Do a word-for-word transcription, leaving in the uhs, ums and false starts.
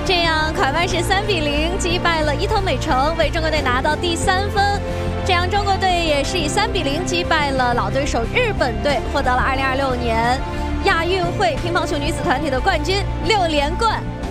这样凯湾是三比零击败了伊藤美诚，为中国队拿到第三分。这样中国队也是以三比零击败了老对手日本队，获得了二零二六年亚运会乒乓球女子团体的冠军，六连冠。